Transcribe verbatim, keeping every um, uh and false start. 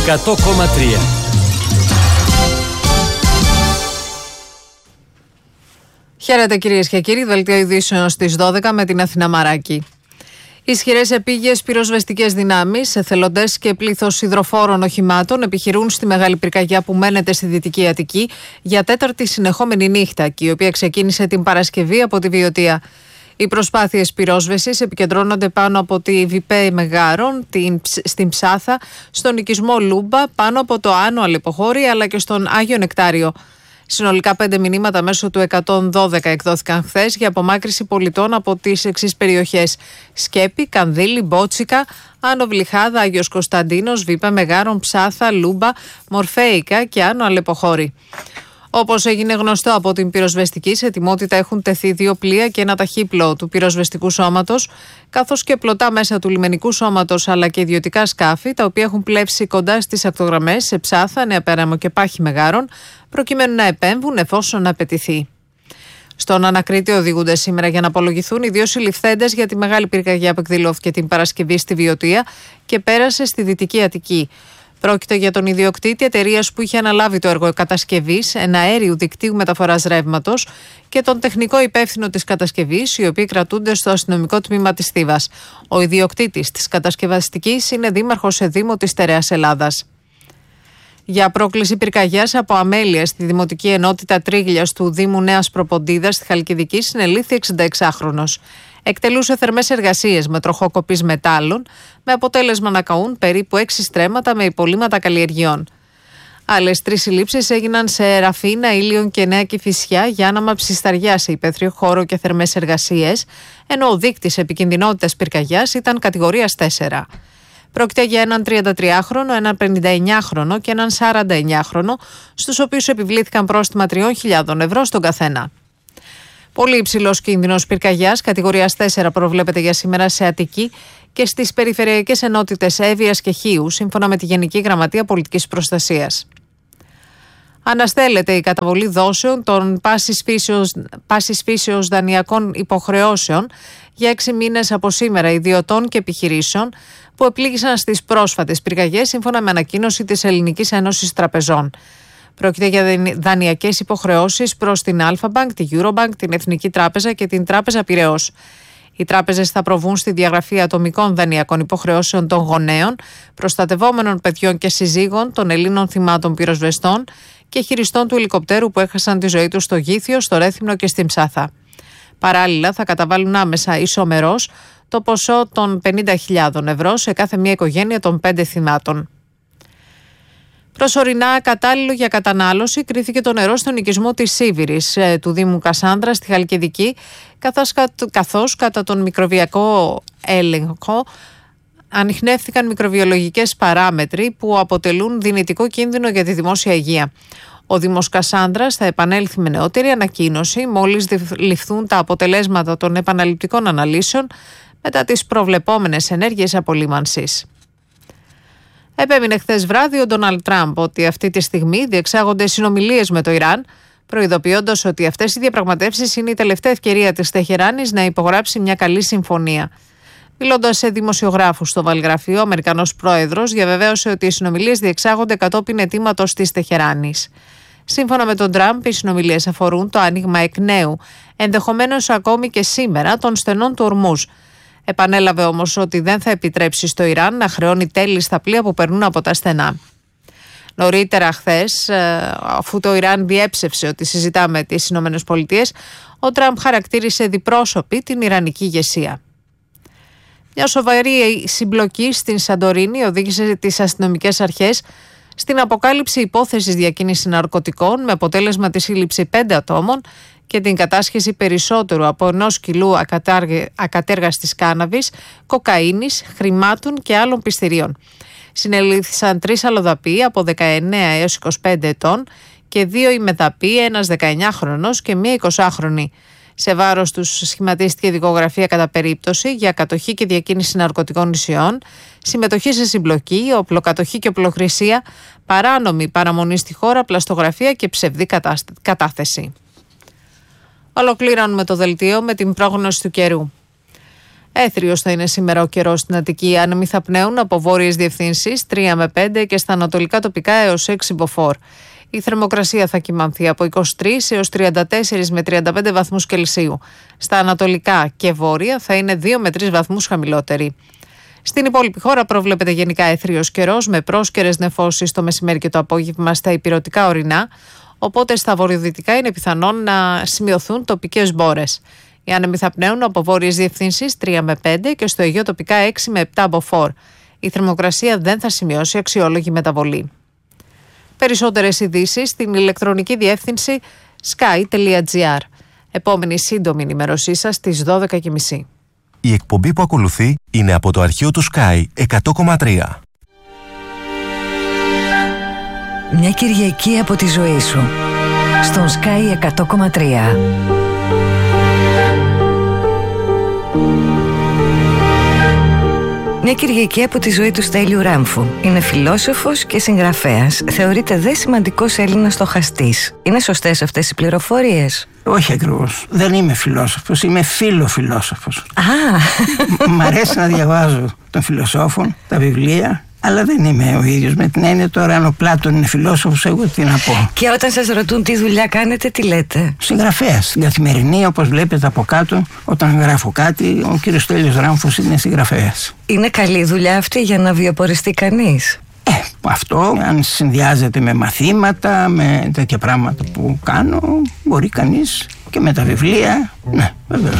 εκατό κόμμα τρία. Χαίρετε κυρίες και κύριοι, δελτίο ειδήσεων στις δώδεκα με την Αθηνά Μαράκη. Ισχυρές επίγειες πυροσβεστικές δυνάμεις, εθελοντές και πλήθος υδροφόρων οχημάτων επιχειρούν στη μεγάλη πυρκαγιά που μένεται στη Δυτική Αττική για τέταρτη συνεχόμενη νύχτα, και η οποία ξεκίνησε την Παρασκευή από τη Βιωτία. Οι προσπάθειες πυρόσβεσης επικεντρώνονται πάνω από τη Βιπέ Μεγάρων, την, στην Ψάθα, στον οικισμό Λούμπα, πάνω από το Άνω Αλεποχώρη αλλά και στον Άγιο Νεκτάριο. Συνολικά πέντε μηνύματα μέσω του εκατόν δώδεκα εκδόθηκαν χθες για απομάκρυνση πολιτών από τις εξής περιοχές: Σκέπη, Κανδύλη, Μπότσικα, Άνω Βλυχάδα, Άγιος Κωνσταντίνος, Βίπα Μεγάρων, Ψάθα, Λούμπα, Μορφέικα και Άνω Αλεποχώρη. Όπως έγινε γνωστό από την πυροσβεστική, σε ετοιμότητα έχουν τεθεί δύο πλοία και ένα ταχύπλοο του πυροσβεστικού σώματος, καθώς και πλωτά μέσα του λιμενικού σώματος αλλά και ιδιωτικά σκάφη, τα οποία έχουν πλεύσει κοντά στις ακτογραμμές σε Ψάθα, Νέα Πέραμο και Πάχη Μεγάρων, προκειμένου να επέμβουν εφόσον απαιτηθεί. Στον Ανακρίτη οδηγούνται σήμερα για να απολογηθούν οι δύο συλληφθέντες για τη μεγάλη πυρκαγιά που εκδηλώθηκε την Παρασκευή στη Βιωτία και πέρασε στη Δυτική Αττική. Πρόκειται για τον ιδιοκτήτη εταιρείας που είχε αναλάβει το έργο κατασκευής εναέριου δικτύου μεταφοράς ρεύματος και τον τεχνικό υπεύθυνο της κατασκευής, οι οποίοι κρατούνται στο αστυνομικό τμήμα της Θήβας. Ο ιδιοκτήτης της κατασκευαστικής είναι δήμαρχος σε Δήμο της Στερεάς Ελλάδας. Για πρόκληση πυρκαγιάς από αμέλεια στη Δημοτική Ενότητα Τρίγλιας του Δήμου Νέας Προποντίδας στη Χαλκιδική συνελήφθη εξηνταεξάχρονος. Εκτελούσε θερμές εργασίες με τροχοκοπής μετάλλων, με αποτέλεσμα να καούν περίπου έξι στρέμματα με υπολείμματα καλλιεργειών. Άλλες τρεις συλλήψεις έγιναν σε Ραφίνα, Ήλιον και Νέα Κηφισιά για άναμα ψισταριά σε υπαίθριο χώρο και θερμές εργασίες, ενώ ο δείκτης επικινδυνότητας πυρκαγιάς ήταν κατηγορίας τέσσερα. Πρόκειται για έναν τριαντατριάχρονο, έναν πενηνταεννιάχρονο και έναν σαρανταεννιάχρονο, στους οποίους επιβλήθηκαν πρόστιμα τριών χιλιάδων ευρώ στον καθένα. Πολύ υψηλός κίνδυνος πυρκαγιάς, κατηγορίας τέσσερα, προβλέπεται για σήμερα σε Αττική και στις περιφερειακές ενότητες Εύβοιας και Χίου, σύμφωνα με τη Γενική Γραμματεία Πολιτικής Προστασίας. Αναστέλλεται η καταβολή δόσεων των πάσης φύσεως, πάσης φύσεως δανειακών υποχρεώσεων για έξι μήνες από σήμερα ιδιωτών και επιχειρήσεων που επλήγησαν στις πρόσφατες πυρκαγιές, σύμφωνα με ανακοίνωση της Ελληνικής Ένωσης Τραπεζών. Πρόκειται για δανειακές υποχρεώσεις προς την Alpha Bank, τη Eurobank, την Εθνική Τράπεζα και την Τράπεζα Πειραιώς. Οι τράπεζες θα προβούν στη διαγραφή ατομικών δανειακών υποχρεώσεων των γονέων, προστατευόμενων παιδιών και συζύγων των Ελλήνων θυμάτων πυροσβεστών και χειριστών του ελικοπτέρου που έχασαν τη ζωή τους στο Γήθιο, στο Ρέθυμνο και στην Ψάθα. Παράλληλα, θα καταβάλουν άμεσα ισομερώς το ποσό των πενήντα χιλιάδων ευρώ σε κάθε μία οικογένεια των πέντε θυμάτων. Προσωρινά κατάλληλο για κατανάλωση κρίθηκε το νερό στον οικισμό της Σίβηρης του Δήμου Κασάνδρα στη Χαλκιδική, καθώς, καθώς κατά τον μικροβιακό έλεγχο ανιχνεύτηκαν μικροβιολογικές παράμετροι που αποτελούν δυνητικό κίνδυνο για τη δημόσια υγεία. Ο Δήμος Κασάνδρας θα επανέλθει με νεότερη ανακοίνωση μόλις ληφθούν τα αποτελέσματα των επαναληπτικών αναλύσεων μετά τις προβλεπόμενες ενέργειες απολύμανσης. Επέμεινε χθες βράδυ ο Ντόναλντ Τραμπ ότι αυτή τη στιγμή διεξάγονται συνομιλίες με το Ιράν, προειδοποιώντας ότι αυτές οι διαπραγματεύσεις είναι η τελευταία ευκαιρία της Τεχεράνης να υπογράψει μια καλή συμφωνία. Μιλώντας σε δημοσιογράφους στο Βαλγραφείο, ο Αμερικανός πρόεδρος διαβεβαίωσε ότι οι συνομιλίες διεξάγονται κατόπιν αιτήματος της Τεχεράνης. Σύμφωνα με τον Τραμπ, οι συνομιλίες αφορούν το άνοιγμα εκ νέου, ενδεχομένως ακόμη και σήμερα, των στενών του Ορμούζ. Επανέλαβε όμως ότι δεν θα επιτρέψει στο Ιράν να χρεώνει τέλη στα πλοία που περνούν από τα στενά. Νωρίτερα χθες, αφού το Ιράν διέψευσε ότι συζητά με τις ΗΠΑ, ο Τραμπ χαρακτήρισε διπρόσωπη την Ιρανική ηγεσία. Μια σοβαρή συμπλοκή στην Σαντορίνη οδήγησε τις αστυνομικές αρχές στην αποκάλυψη υπόθεσης διακίνησης ναρκωτικών, με αποτέλεσμα τη σύλληψη πέντε ατόμων και την κατάσχεση περισσότερου από ενός κιλού ακατέργαστης κάναβης, κοκαίνης, χρημάτων και άλλων πιστηρίων. Συνελήφθησαν τρεις αλλοδαποί από δεκαεννέα έως είκοσι πέντε ετών και δύο ημεδαποί, ένας δεκαεννιάχρονος και μία εικοσάχρονη. Σε βάρος τους σχηματίστηκε δικογραφία κατά περίπτωση για κατοχή και διακίνηση ναρκωτικών νησιών, συμμετοχή σε συμπλοκή, οπλοκατοχή και οπλοχρησία, παράνομη παραμονή στη χώρα, πλαστογραφία και ψευδή κατάθεση. Ολοκλήρωνουμε το δελτίο με την πρόγνωση του καιρού. Έθριος θα είναι σήμερα ο καιρός στην Αττική. Οι άνεμοι θα πνέουν από βόρειες διευθύνσεις τρία με πέντε και στα ανατολικά τοπικά έως έξι μποφόρ. Η θερμοκρασία θα κυμανθεί από είκοσι τρεις έως τριάντα τέσσερα με τριάντα πέντε βαθμούς Κελσίου. Στα ανατολικά και βόρεια θα είναι δύο με τρεις βαθμούς χαμηλότερη. Στην υπόλοιπη χώρα προβλέπεται γενικά έθριος καιρός με πρόσκαιρες νεφώσεις το μεσημέρι και το απόγευμα στα ηπειρωτικά ορεινά, οπότε στα βορειοδυτικά είναι πιθανόν να σημειωθούν τοπικές μπόρες. Οι άνεμοι θα πνέουν από βόρειες διευθύνσεις τρία με πέντε και στο Αιγαίο τοπικά έξι με επτά μποφόρ. Η θερμοκρασία δεν θα σημειώσει αξιόλογη μεταβολή. Περισσότερες ειδήσεις στην ηλεκτρονική διεύθυνση sky τελεία gr. Επόμενη σύντομη ενημέρωσή σας στις δώδεκα και μισή. Η εκπομπή που ακολουθεί είναι από το αρχείο του Sky εκατό κόμμα τρία. Μια Κυριακή από τη ζωή σου στον Sky εκατό κόμμα τρία. Μια Κυριακή από τη ζωή του Στέλιου Ράμφου. Είναι φιλόσοφος και συγγραφέας. Θεωρείται δε σημαντικός Έλληνας στοχαστής. Είναι σωστές αυτές οι πληροφορίες? Όχι ακριβώς. Δεν είμαι φιλόσοφος, είμαι φιλοφιλόσοφος. Α! Μ' αρέσει να διαβάζω των φιλοσόφων, τα βιβλία, αλλά δεν είμαι ο ίδιος. Με την έννοια τώρα, αν ο Πλάτων είναι φιλόσοφος, εγώ τι να πω. Και όταν σας ρωτούν τι δουλειά κάνετε, τι λέτε? Συγγραφέας. Στην καθημερινή, όπως βλέπετε από κάτω, όταν γράφω κάτι, ο κύριος Στέλιος Ράμφος είναι συγγραφέας. Είναι καλή δουλειά αυτή για να βιοποριστεί κανείς? Ε, αυτό, αν συνδυάζεται με μαθήματα, με τέτοια πράγματα που κάνω, μπορεί κανείς και με τα βιβλία. Ναι, βέβαια.